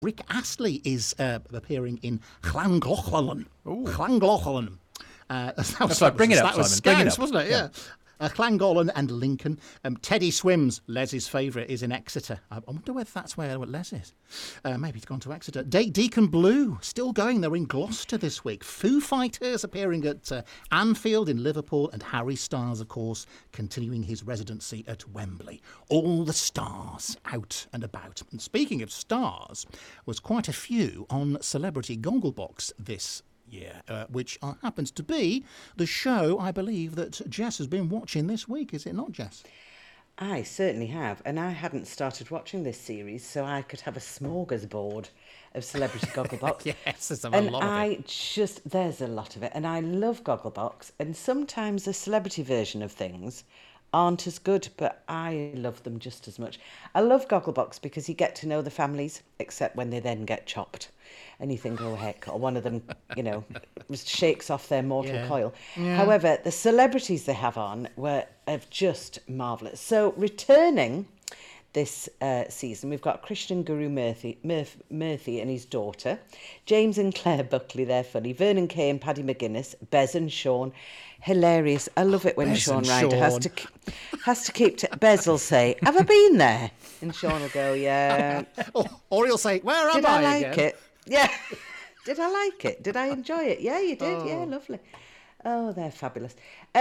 Rick Astley is appearing in Llangollen. Llangollen. That's right, bring it up, That was Simon. Bring it Scouse, up. wasn't it? Yeah. Llangollen and Lincoln. Teddy Swims, Les's favourite, is in Exeter. I wonder whether that's where Les is. Maybe he's gone to Exeter. Deacon Blue, still going. They're in Gloucester this week. Foo Fighters appearing at Anfield in Liverpool. And Harry Styles, of course, continuing his residency at Wembley. All the stars out and about. And speaking of stars, was quite a few on Celebrity Gogglebox this year, which happens to be the show, I believe, that Jess has been watching this week. Is it not, Jess? I certainly have, and I hadn't started watching this series, so I could have a smorgasbord of Celebrity Gogglebox. Yes, there's a and lot of it. There's a lot of it, and I love Gogglebox, and sometimes the celebrity version of things aren't as good, but I love them just as much. I love Gogglebox because you get to know the families, except when they then get chopped. And you think, oh, heck, or one of them, shakes off their mortal coil. Yeah. However, the celebrities they have on are just marvellous. So returning this season, we've got Christian Guru Murphy and his daughter, James and Claire Buckley, they're funny, Vernon Kay and Paddy McGuinness, Bez and Sean, hilarious. I love it when Bez Sean and Ryder Sean. has to keep... Bez will say, have I been there? And Sean will go, yeah. Or he'll say, where am Did I I like again? it? Yeah. Did I like it? Did I enjoy it? Yeah, you did. Yeah, lovely. Oh, they're fabulous.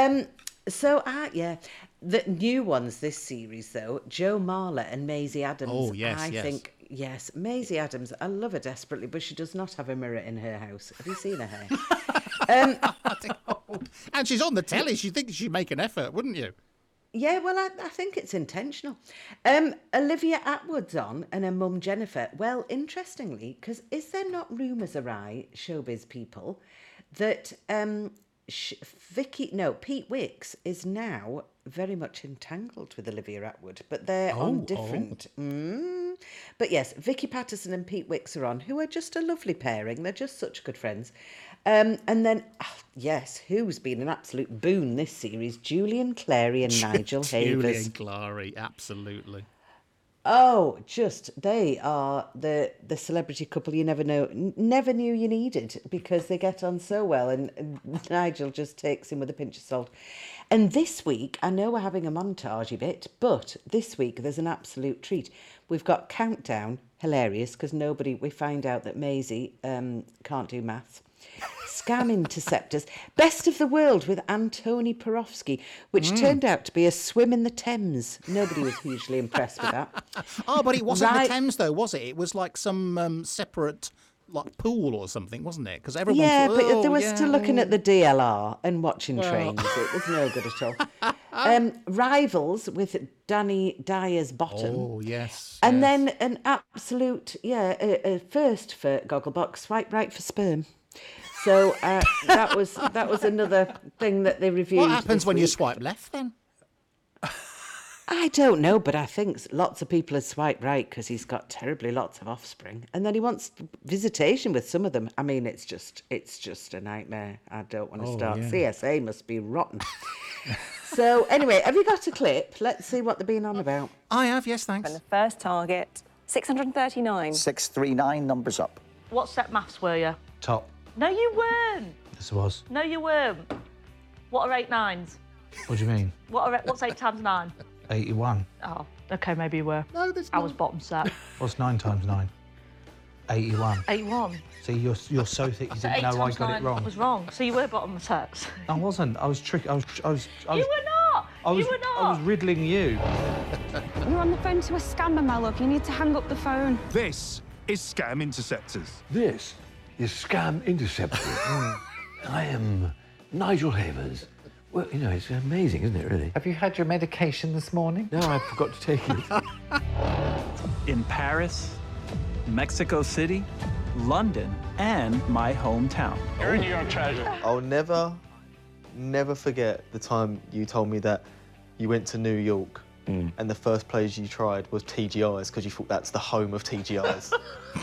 The new ones this series, though, Joe Marler and Maisie Adams. Oh, yes, I yes. think, yes, Maisie Adams, I love her desperately, but she does not have a mirror in her house. Have you seen her hair? And she's on the telly. She thinks she'd make an effort, wouldn't you? Yeah, well, I think it's intentional. Olivia Atwood's on and her mum Jennifer. Well, interestingly, because is there not rumours awry, showbiz people, that Pete Wicks is now very much entangled with Olivia Atwood, but they're on different... But yes, Vicky Patterson and Pete Wicks are on, who are just a lovely pairing. They're just such good friends. And then, yes, who's been an absolute boon this series? Julian Clary and Nigel Havers. Julian Clary, absolutely. Oh, they are the celebrity couple you never knew you needed, because they get on so well, and Nigel just takes him with a pinch of salt. And this week, I know we're having a montagey bit, but this week there's an absolute treat. We've got Countdown, hilarious, because we find out that Maisie can't do maths. Scam Interceptors, Best of the World with Antoni Porowski, which turned out to be a swim in the Thames. Nobody was hugely impressed with that. Oh, but it wasn't the Thames, though, was it? It was like some separate pool or something, wasn't it? Because everyone but they were still looking at the DLR and watching trains. It was no good at all. Rivals with Danny Dyer's Bottom. Oh, yes. And then an absolute, a first for Gogglebox, Swipe Right for Sperm. So that was another thing that they reviewed. What happens when you swipe left, then? I don't know, but I think lots of people have swiped right because he's got terribly lots of offspring, and then he wants visitation with some of them. I mean, it's just a nightmare. I don't want to start. Yeah. CSA must be rotten. So anyway, have you got a clip? Let's see what they're being on about. I have, yes, thanks. And the first target, 639. 639, numbers up. What set maths were you? Top. No, you weren't. Yes, I was. No, you weren't. What are 8 nines? What do you mean? What's 8 times 9? 81. Oh, okay, maybe you were. No, there's I was bottom set. What's 9 times 9? 81. 81. See, you're so thick you didn't know I got it wrong. I was wrong. So you were bottom set. I wasn't. I was tricky. I was. You were not. You were not. I was riddling you. You're on the phone to a scammer, my love. You need to hang up the phone. This is Scam Interceptors. This is Scam Interceptors. I am Nigel Havers. Well, it's amazing, isn't it, really? Have you had your medication this morning? No, I forgot to take it. In Paris, Mexico City, London, and my hometown. You're a New York treasure. I'll never forget the time you told me that you went to New York and the first place you tried was TGI's because you thought that's the home of TGI's.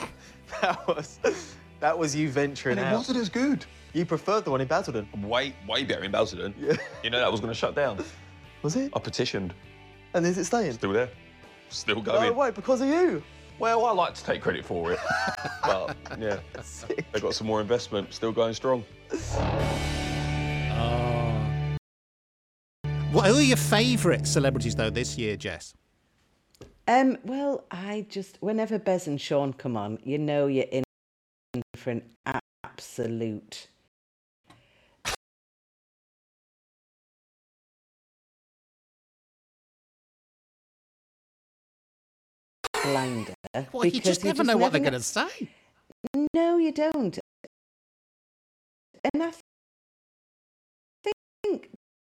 That was you venturing out. And it wasn't as good. You preferred the one in Basildon. Way better in Basildon. Yeah. You know that was going to shut down. Was it? I petitioned. And is it staying? Still there. Still going. No, wait, because of you. Well, I like to take credit for it. But, yeah, they've got some more investment, still going strong. Well, who are your favourite celebrities, though, this year, Jess? Well, whenever Bez and Sean come on, you know you're in for an absolute blinder. Well, you just never know what they're going to say. No, you don't. And I think,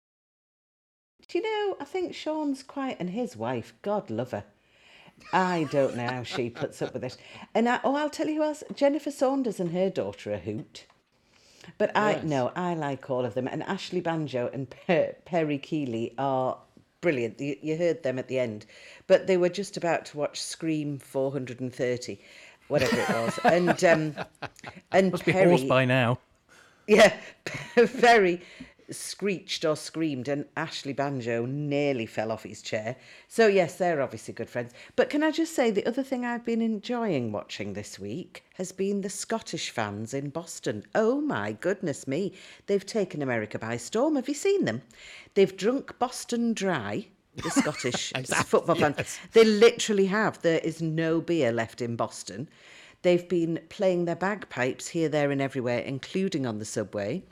I think Sean's quite, and his wife, God love her. I don't know how she puts up with it. And I'll tell you who else. Jennifer Saunders and her daughter are a hoot. But I like all of them. And Ashley Banjo and Perry Keeley are brilliant. You heard them at the end. But they were just about to watch Scream 430, whatever it was. And Must be hoarse by now. Yeah, Perry screeched or screamed and Ashley Banjo nearly fell off his chair. So yes, they're obviously good friends. But can I just say, the other thing I've been enjoying watching this week has been the Scottish fans in Boston. Oh my goodness me. They've taken America by storm. Have you seen them? They've drunk Boston dry, the Scottish football fans. They literally have. There is no beer left in Boston. They've been playing their bagpipes here, there and everywhere, including on the subway.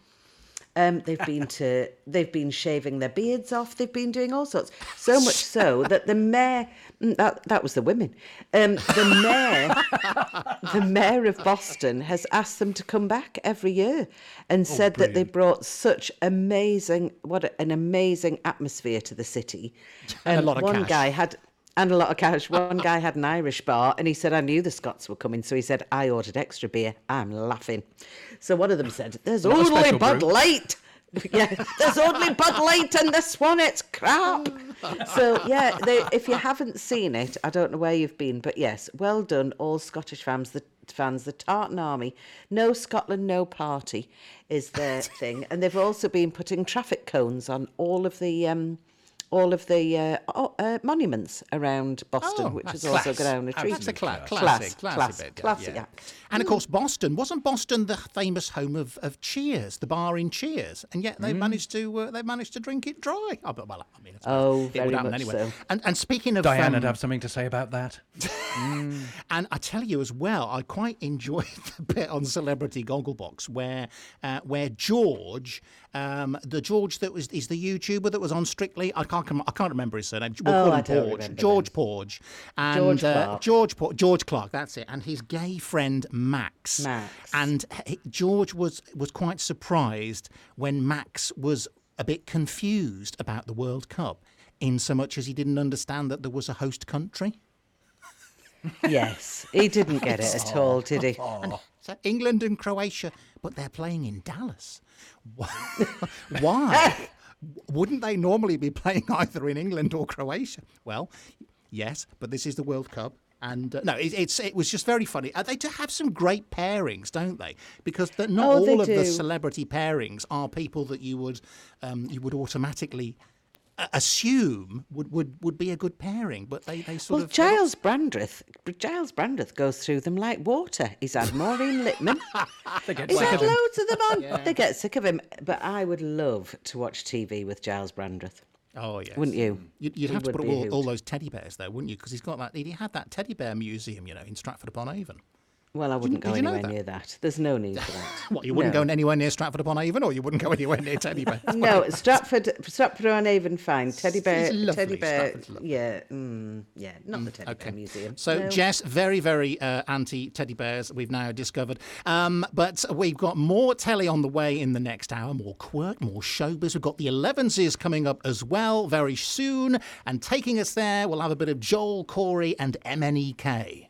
They've been shaving their beards off. They've been doing all sorts. So much so that the mayor, that was the women. The mayor of Boston has asked them to come back every year, and said that they brought such an amazing atmosphere to the city. And a lot of cash. And a lot of cash. One guy had an Irish bar, and he said, I knew the Scots were coming, so he said, I ordered extra beer. I'm laughing. So one of them said, there's only Bud Light. Yeah, there's only Bud Light in this one, it's crap. So, yeah, if you haven't seen it, I don't know where you've been, but yes, well done, all Scottish fans. The Tartan Army, no Scotland, no party is their thing. And they've also been putting traffic cones on all of the monuments around Boston, which is also good down a treat. That's a classic bit. And of course, wasn't Boston the famous home of Cheers, the bar in Cheers? And yet they managed to drink it dry. Oh, but, well, I mean, it would happen anyway. So. And speaking of Diana'd have something to say about that. And I tell you as well, I quite enjoyed the bit on Celebrity Gogglebox where George, the George that is the YouTuber that was on Strictly, I can't remember his surname. We'll call him Porge. George Porge. And George Clark, that's it. And his gay friend Max. And George was quite surprised when Max was a bit confused about the World Cup, in so much as he didn't understand that there was a host country. Yes, he didn't get it at all, did he? And so England and Croatia, but they're playing in Dallas. Why? Wouldn't they normally be playing either in England or Croatia? Well, yes, but this is the World Cup. And it was just very funny. They do have some great pairings, don't they? Because not all of the celebrity pairings are people that you would automatically assume would be a good pairing, but they sort of. Giles Brandreth goes through them like water. He's had Maureen Lipman. He's had loads of them on. Yeah. They get sick of him. But I would love to watch TV with Giles Brandreth. Oh yes, wouldn't you? You'd have to put all those teddy bears there, wouldn't you? Because he's got that. He had that teddy bear museum, in Stratford-upon-Avon. Well, I wouldn't go anywhere near that. There's no need for that. What, you wouldn't go anywhere near Stratford-upon-Avon, or you wouldn't go anywhere near Teddy Bear? No, Stratford-on-Avon, fine. Teddy Bear, yeah, not the Teddy Bear Museum. So, Jess, very, very anti-Teddy Bears, we've now discovered. But we've got more telly on the way in the next hour, more quirk, more showbiz. We've got the 11s coming up as well very soon. And taking us there, we'll have a bit of Joel Corey and MNEK.